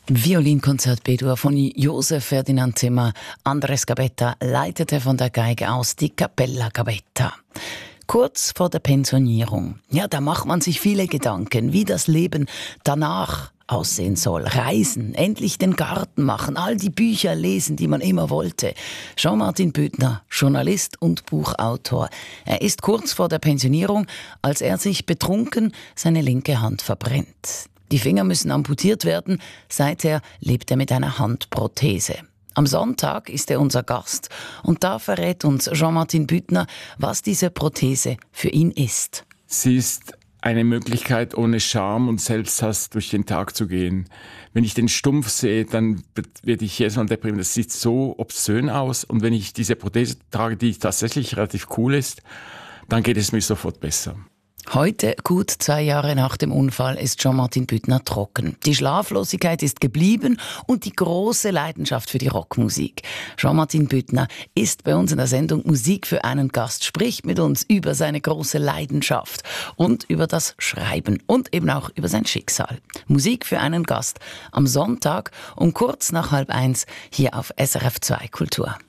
Violinkonzert B-Dur von Josef Ferdinand Zimmer. Andres Gabetta leitete von der Geige aus die Cappella Gabetta. Kurz vor der Pensionierung. Ja, da macht man sich viele Gedanken, wie das Leben danach aussehen soll. Reisen, endlich den Garten machen, all die Bücher lesen, die man immer wollte. Jean-Martin Büttner, Journalist und Buchautor. Er ist kurz vor der Pensionierung, als er sich betrunken seine linke Hand verbrennt. Die Finger müssen amputiert werden. Seither lebt er mit einer Handprothese. Am Sonntag ist er unser Gast und da verrät uns Jean-Martin Büttner, was diese Prothese für ihn ist. Sie ist eine Möglichkeit, ohne Scham und Selbsthass durch den Tag zu gehen. Wenn ich den Stumpf sehe, dann werde ich jedes Mal deprimiert. Das sieht so obszön aus. Und wenn ich diese Prothese trage, die tatsächlich relativ cool ist, dann geht es mir sofort besser. Heute, gut 2 Jahre nach dem Unfall, ist Jean-Martin Büttner trocken. Die Schlaflosigkeit ist geblieben und die große Leidenschaft für die Rockmusik. Jean-Martin Büttner ist bei uns in der Sendung Musik für einen Gast, spricht mit uns über seine große Leidenschaft und über das Schreiben und eben auch über sein Schicksal. Musik für einen Gast am Sonntag um kurz nach 12:30 hier auf SRF 2 Kultur.